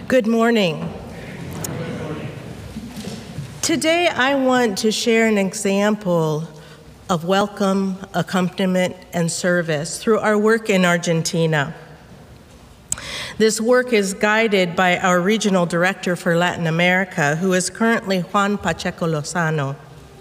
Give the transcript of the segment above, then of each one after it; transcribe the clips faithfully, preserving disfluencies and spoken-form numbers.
Good morning. Today I want to share an example of welcome, accompaniment, and service through our work in Argentina. This work is guided by our regional director for Latin America, who is currently Juan Pacheco Lozano.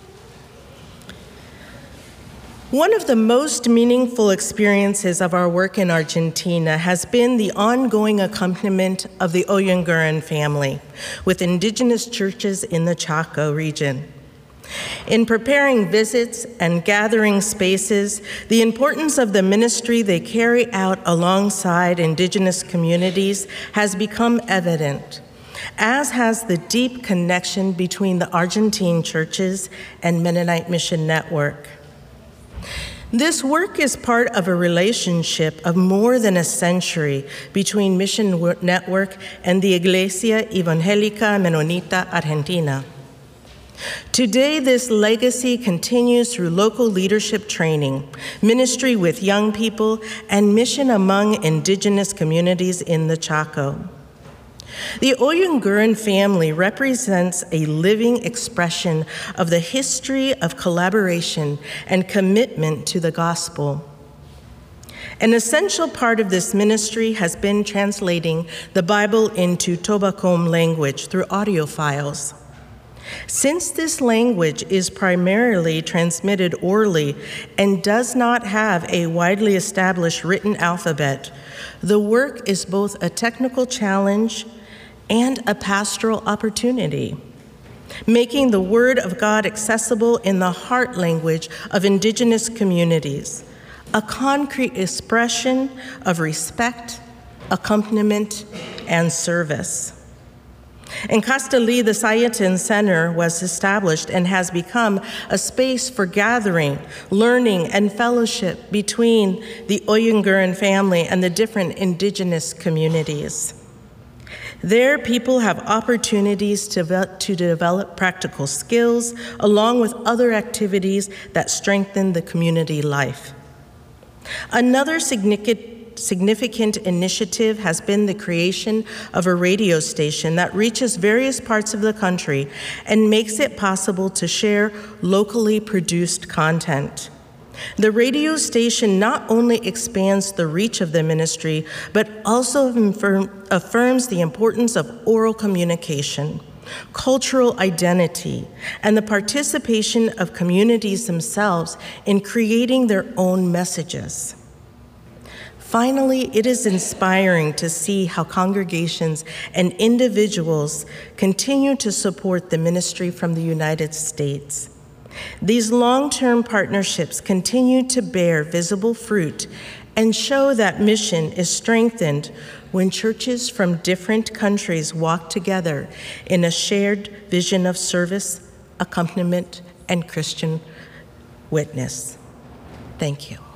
One of the most meaningful experiences of our work in Argentina has been the ongoing accompaniment of the Ollanguren family with indigenous churches in the Chaco region. In preparing visits and gathering spaces, the importance of the ministry they carry out alongside indigenous communities has become evident, as has the deep connection between the Argentine churches and Mennonite Mission Network. This work is part of a relationship of more than a century between Mission Network and the Iglesia Evangélica Menonita Argentina. Today, this legacy continues through local leadership training, ministry with young people, and mission among indigenous communities in the Chaco. The Ollanguren family represents a living expression of the history of collaboration and commitment to the gospel. An essential part of this ministry has been translating the Bible into Tobacom language through audio files. Since this language is primarily transmitted orally and does not have a widely established written alphabet, the work is both a technical challenge and a pastoral opportunity, making the Word of God accessible in the heart language of indigenous communities, a concrete expression of respect, accompaniment, and service. In Castelli, the Sayatan Center was established and has become a space for gathering, learning, and fellowship between the Ollanguren family and the different indigenous communities. There, people have opportunities to, to develop practical skills along with other activities that strengthen the community life. Another significant, significant initiative has been the creation of a radio station that reaches various parts of the country and makes it possible to share locally produced content. The radio station not only expands the reach of the ministry, but also affirms the importance of oral communication, cultural identity, and the participation of communities themselves in creating their own messages. Finally, it is inspiring to see how congregations and individuals continue to support the ministry from the United States. These long-term partnerships continue to bear visible fruit and show that mission is strengthened when churches from different countries walk together in a shared vision of service, accompaniment, and Christian witness. Thank you.